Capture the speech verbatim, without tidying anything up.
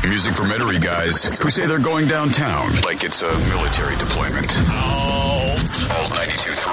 Music permittery guys who say they're going downtown like it's a military deployment. Oh, Alt ninety-two point three.